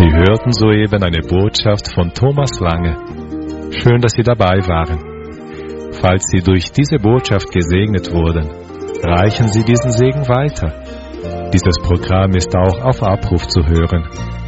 Sie hörten soeben eine Botschaft von Thomas Lange. Schön, dass Sie dabei waren. Falls Sie durch diese Botschaft gesegnet wurden, reichen Sie diesen Segen weiter. Dieses Programm ist auch auf Abruf zu hören.